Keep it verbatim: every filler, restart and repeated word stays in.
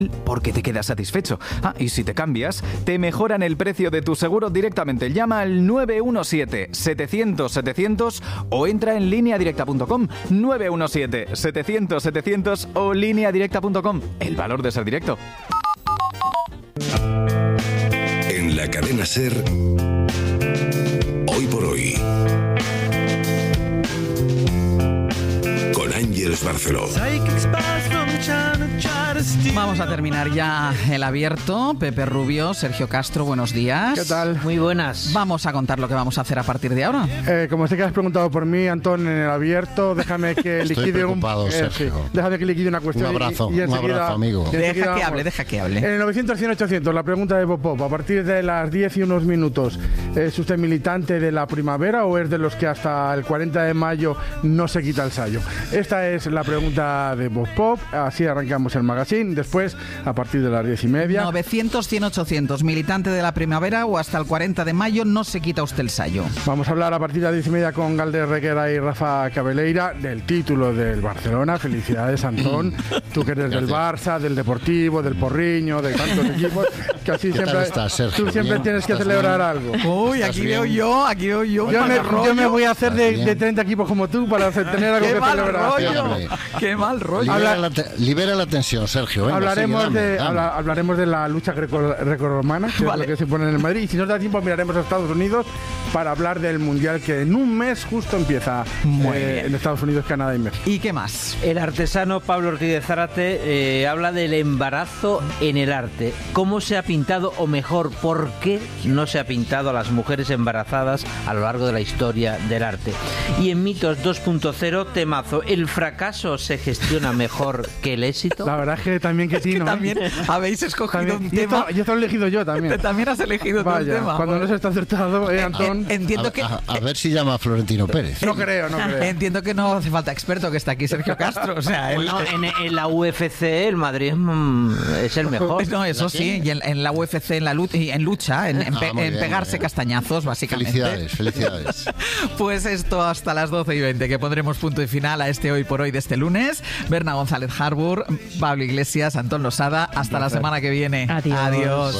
porque te quedas satisfecho. Ah, y si te cambias, te mejoran el precio de tu seguro directamente. Llama al nueve uno siete, setecientos, setecientos o entra en línea directa punto com. nueve uno siete, setecientos, setecientos o línea directa punto com. El valor de ser directo. En la cadena SER, Hoy por Hoy, con Ángeles Barceló. Vamos a terminar ya el abierto. Pepe Rubio, Sergio Castro, buenos días. ¿Qué tal? Muy buenas. Vamos a contar lo que vamos a hacer a partir de ahora. Eh, como sé que has preguntado por mí, Antón, en el abierto, déjame que Estoy liquide un, preocupado, eh, Sergio. sí, déjame que liquide una cuestión. Un abrazo, y, y un enseguida- abrazo, amigo. y enseguida Deja que vamos. hable, deja que hable. En el novecientos, cien, ochocientos, la pregunta de Bob Pop. A partir de las diez y unos minutos, ¿es usted militante de la primavera o es de los que hasta el cuarenta de mayo no se quita el sayo? Esta es la pregunta de Bob Pop. Así arrancamos el magazine. Después, a partir de las diez y media. novecientos, cien, ochocientos. Militante de la primavera o hasta el cuarenta de mayo no se quita usted el sayo. Vamos a hablar a partir de las diez y media con Galder Reguera y Rafa Cabeleira del título del Barcelona. Felicidades, Antón. Tú que eres del Barça, del Deportivo, del Porriño, de tantos equipos, que así ¿Qué tal siempre, estás, Sergio? tú siempre ¿Bien? tienes que ¿Estás celebrar bien? algo. Uy, aquí bien? veo yo, aquí veo yo. Yo me, yo me voy a hacer de, Bien. de treinta equipos como tú para hacer- tener algo ¡Qué que mal celebrar. rollo! Hombre. ¡Qué mal rollo! Libera, Habla- la te- libera la tensión, Sergio. Venga, Hablaremos, sigue, dame, de, dame. habla- hablaremos de la lucha greco- grecorromana, que Vale. es lo que se pone en el Madrid. Y si nos da tiempo, miraremos a Estados Unidos para hablar del Mundial que en un mes justo empieza Muy eh, bien. en Estados Unidos, Canadá y México. ¿Y qué más? El artesano Pablo Ortiz de Zárate eh, habla del embarazo en el arte. ¿Cómo se ha pintado, o mejor, por qué no se ha pintado a las mujeres embarazadas a lo largo de la historia del arte? Y en Mitos dos punto cero, temazo, ¿el fracaso se gestiona mejor que el éxito? La verdad es que también que Que tino, ¿eh? también habéis escogido También. un Y tema. esto, y esto lo he elegido yo también. También has elegido tu Vaya, tema. cuando no se está acertado, ¿eh, Antón? Eh, Entiendo a, que... a- a ver si llama a Florentino Pérez. No creo, no creo. Entiendo que no hace falta experto, que está aquí Sergio Castro. O sea, él... Bueno, en, en la U F C el Madrid mm, es el mejor. No, eso sí, y en, en la U F C, en la lucha, en, lucha, en, en pe- Ah, muy en bien, pegarse muy bien. castañazos, básicamente. Felicidades, felicidades. Pues esto hasta las doce y veinte, que pondremos punto y final a este Hoy por Hoy de este lunes. Berna González Harbour, Pablo Iglesias, Antón Losada. Hasta la semana que viene. Adiós. Adiós.